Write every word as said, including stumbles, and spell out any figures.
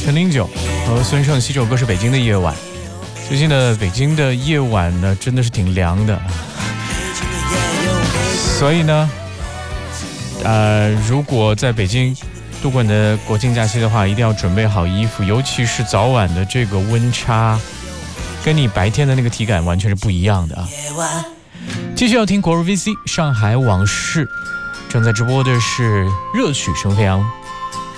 陈零九和孙盛希，这首歌是《北京的夜晚》。最近的北京的夜晚呢，真的是挺凉的，所以呢，呃，如果在北京度过你的国庆假期的话，一定要准备好衣服，尤其是早晚的这个温差，跟你白天的那个体感完全是不一样的啊。继续要听国日 V C 上海往事，正在直播的是热曲生飞扬。